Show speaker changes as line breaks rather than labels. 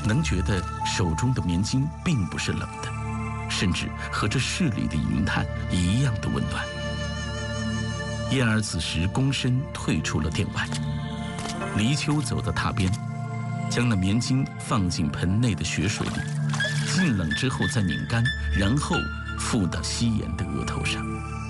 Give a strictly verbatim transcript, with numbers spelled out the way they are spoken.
能觉得手中的棉巾并不是冷的，甚至和这室里的银炭一样的温暖。燕儿此时躬身退出了店外，黎秋走到榻边，将那棉巾放进盆内的雪水里，浸冷之后再拧干，然后附到夕颜的额头上。